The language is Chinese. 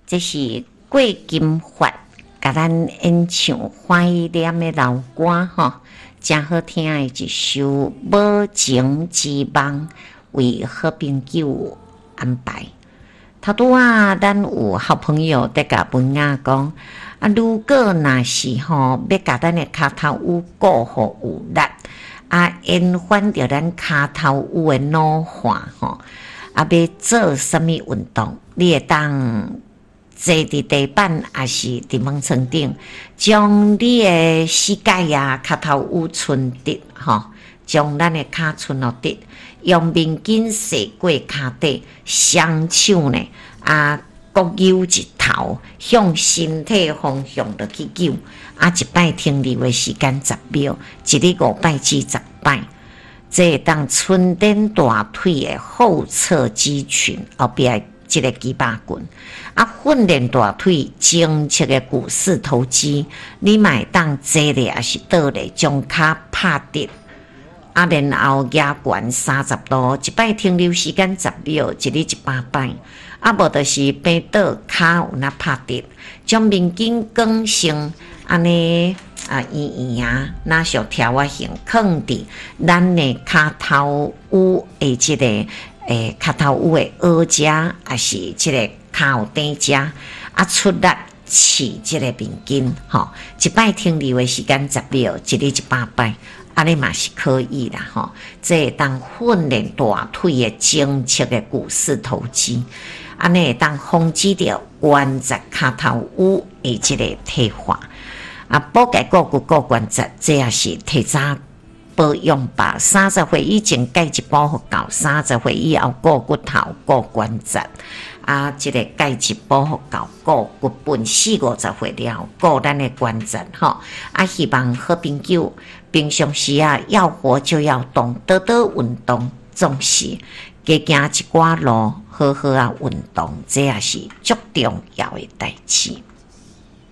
这是过金发，甲咱演唱怀念的老歌吼，真好听的一首《无情之梦》，为好朋友安排。头拄啊，咱有好朋友在甲文雅讲啊，如果若是吼要甲咱的骹头有顾好有力啊，延缓着咱骹头有的老化吼，啊，要做什么运动？你会当坐伫地板，还是伫蚊床顶，将你的膝盖啊、骹头有寸直吼，将咱的骹寸落直，用面巾洗过骹底，双手呢啊各扭一头，向身体方向就去扭，啊一摆停留的时间10秒，一日5摆至10摆。这会当伸展大腿的后侧肌群，后壁一个肌肉群，啊，训练大腿前侧的股四头肌。你买当坐咧，还是倒咧，将脚拍直，啊，然后压悬30度，一摆停留时间10秒，一日100摆。啊，无就是平倒，脚有那拍直，将面巾更成安尼啊圆圆啊，那小条啊形，放伫咱的骹头有的即个骹头有的腭遮，还是即个骹后底遮，啊出力饲即个面巾，吼，一摆停留的时间10秒，一日100摆。安尼嘛是可以啦，吼，这会当训练大腿的前侧的股四头肌，安尼会当防止着关节骹头有的即个退化，啊，补钙固骨固关节，这也是提早保养吧。30岁以前钙质补好够，30岁以后固骨头、固关节，啊，即个钙质补好够，固骨本40-50岁了，固咱的关节吼，啊，希望好朋友。平常时啊，要活就要动，多多运动，总是加行一寡路，好好啊运动，这也是足重要的代志。